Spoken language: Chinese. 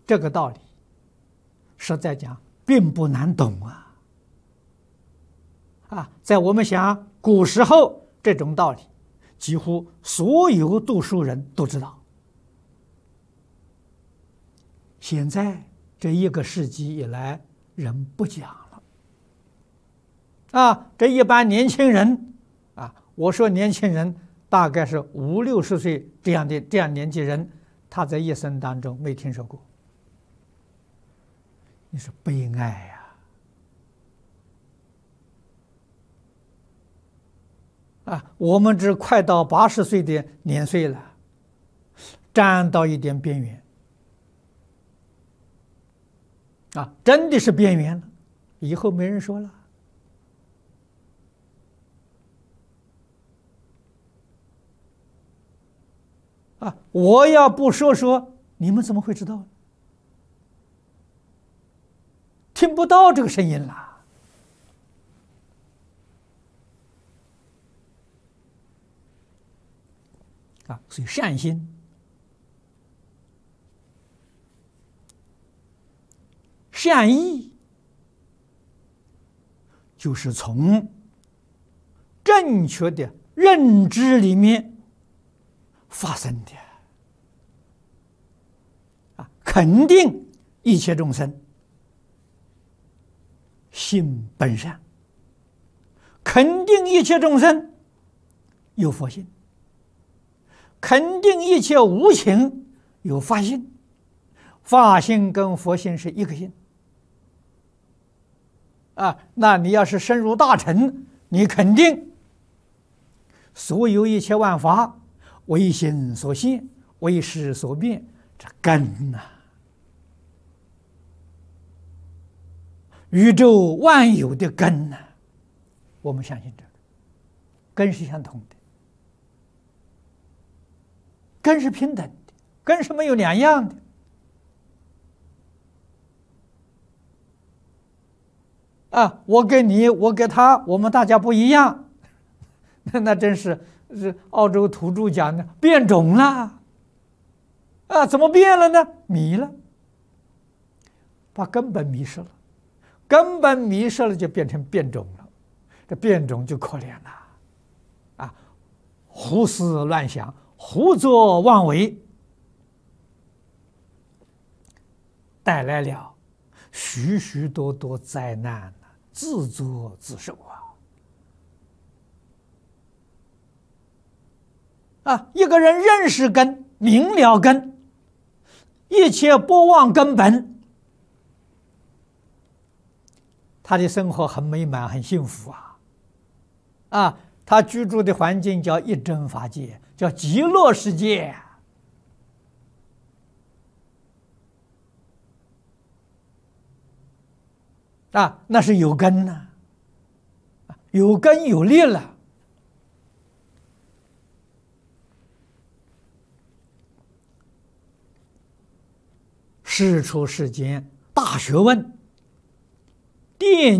这个道理，实在讲并不难懂在我们想古时候这种道理，几乎所有读书人都知道。现在这1个世纪以来，人不讲了。这一般年轻人我说年轻人大概是50、60岁这样年纪人，他在一生当中没听说过。你说悲哀我们这快到80岁的年岁了，沾到一点边缘真的是边缘了，以后没人说了我要不说，你们怎么会知道？听不到这个声音了所以善心、善意，就是从正确的认知里面发生的肯定一切众生性本善，肯定一切众生有佛性，肯定一切无情有法性，法性跟佛性是一个性那你要是深入大乘，你肯定所有一切万法为心所现，为识所变，这根宇宙万有的根我们相信这个根是相同的，根是平等的，根是没有两样的我跟你，我跟他，我们大家不一样，那真是澳洲土著讲的变种了怎么变了呢？迷了，把根本迷失了，根本迷失了就变成变种了，这变种就可怜了胡思乱想，胡作妄为，带来了许许多多灾难自作自受一个人认识根，明了根，一切不忘根本，他的生活很美满，很幸福他居住的环境叫一真法界，叫极乐世界那是有根有根有力了。世出世间大学问，